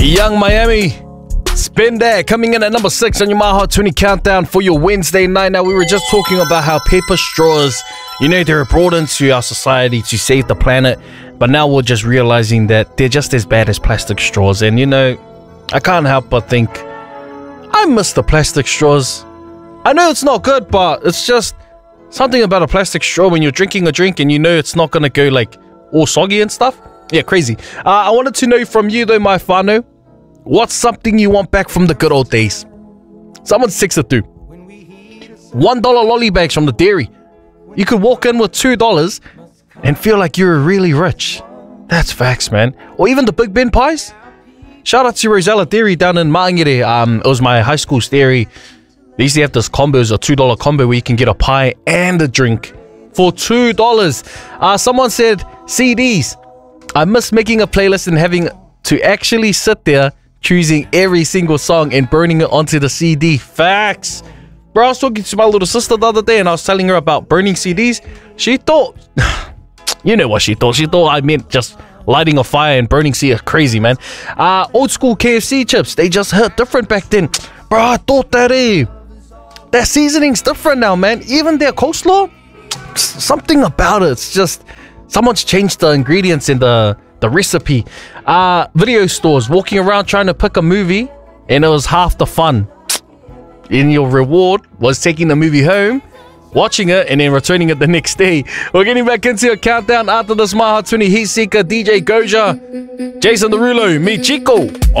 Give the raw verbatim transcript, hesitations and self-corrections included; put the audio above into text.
Young Miami, Spin That, coming in at number six on your My Hot twenty countdown for your Wednesday night. Now, we were just talking about how paper straws, you know, they're brought into our society to save the planet, but now we're just realizing that they're just as bad as plastic straws. And, you know, I can't help but think, I miss the plastic straws. I know it's not good, but it's just something about a plastic straw when you're drinking a drink and you know it's not going to go, like, all soggy and stuff. Yeah, crazy. Uh, I wanted to know from you, though, my whānau, what's something you want back from the good old days? Someone's texted through. One dollar lolly bags from the dairy. You could walk in with two dollars and feel like you're really rich. That's facts, man. Or even the Big Ben pies. Shout out to Rosella Dairy down in Maangere. Um, it was my high school's dairy. They used to have this combos, a two dollar combo where you can get a pie and a drink for two dollars. Uh, someone said C Ds. I miss making a playlist and having to actually sit there choosing every single song and burning it onto the C D. Facts. Bro, I was talking to my little sister the other day and I was telling her about burning C Ds. She thought, you know what she thought. She thought I meant just lighting a fire and burning C Ds. Crazy, man. Uh, old school K F C chips, they just hit different back then. Bro, I thought that, eh? Their seasoning's different now, man. Even their coleslaw, something about it. It's just, someone's changed the ingredients in the the recipe. Uh, video stores, walking around trying to pick a movie, and it was half the fun. And your reward was taking the movie home, watching it, and then returning it the next day. We're getting back into a countdown after this My Hot twenty Heat Seeker, D J Goja, Jason Derulo, me Chico.